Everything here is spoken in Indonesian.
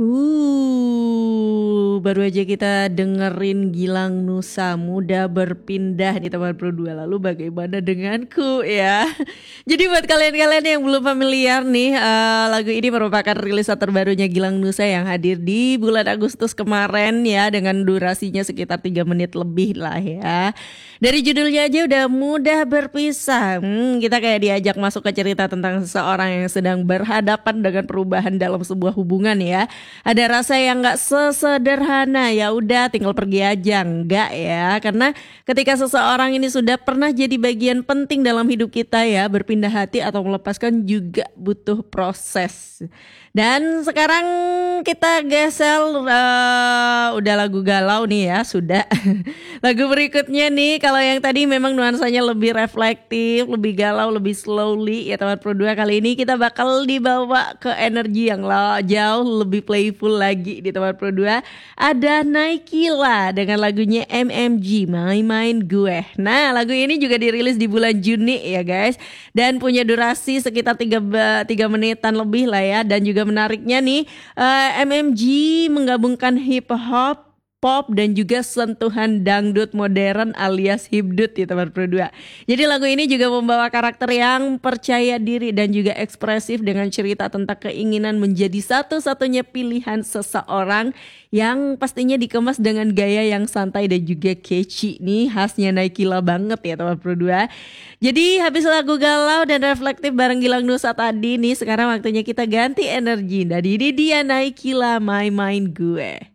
Baru aja kita dengerin Gilang Nusa Muda Berpindah di Taman Pro 2. Lalu bagaimana denganku ya? Jadi buat kalian-kalian yang belum familiar nih, lagu ini merupakan rilisan terbarunya Gilang Nusa yang hadir di bulan Agustus kemarin ya, dengan durasinya sekitar 3 menit lebih lah ya. Dari judulnya aja udah mudah berpisah. Kita kayak diajak masuk ke cerita tentang seseorang yang sedang berhadapan dengan perubahan dalam sebuah hubungan ya. Ada rasa yang nggak sesederhana, ya udah tinggal pergi aja, enggak ya, karena ketika seseorang ini sudah pernah jadi bagian penting dalam hidup kita ya, berpindah hati atau melepaskan juga butuh proses. Dan sekarang kita gesel, udah lagu galau nih ya, sudah. Lagu berikutnya nih, kalau yang tadi memang nuansanya lebih reflektif, lebih galau, lebih slowly ya teman Pro 2, kali ini kita bakal dibawa ke energi yang jauh lebih playful lagi di teman Pro 2. Ada Naikila dengan lagunya MMG, Main-Main Gue. Nah, lagu ini juga dirilis di bulan Juni ya guys, dan punya durasi sekitar 3 menitan lebih lah ya. Dan juga menariknya nih, MMG menggabungkan hip hop, pop dan juga sentuhan dangdut modern alias hipdut ya teman Pro 2. Jadi lagu ini juga membawa karakter yang percaya diri dan juga ekspresif dengan cerita tentang keinginan menjadi satu-satunya pilihan seseorang, yang pastinya dikemas dengan gaya yang santai dan juga catchy nih, khasnya Naikila banget ya teman Pro 2. Jadi habis lagu galau dan reflektif bareng Gilang Nusa tadi nih, sekarang waktunya kita ganti energi. Dari dia Naikila, Main-Main Gue.